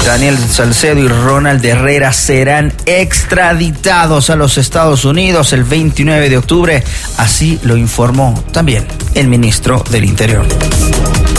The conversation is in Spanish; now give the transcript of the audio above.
Daniel Salcedo y Ronald Herrera serán extraditados a los Estados Unidos el 29 de octubre. Así lo informó también el ministro del Interior.